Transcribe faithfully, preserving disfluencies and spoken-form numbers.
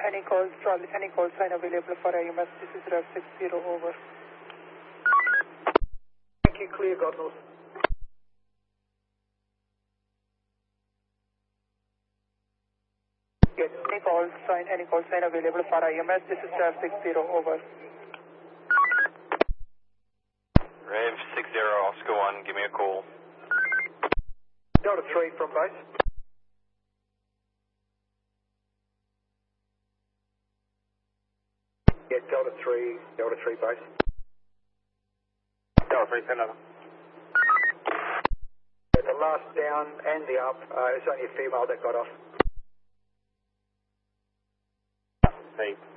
any calls, Charlie, any call sign available for I M S, this is Rev six zero, over. Thank you, clear, God knows. Yes, any call sign, any call sign available for I M S, this is Rev six zero, over. Rev six zero, Oscar one, give me a call. Delta three from base. Yeah, Delta three, Delta three base. Delta three, send another. Yeah, the last down and the up, uh, it's only a female that got off. Hey.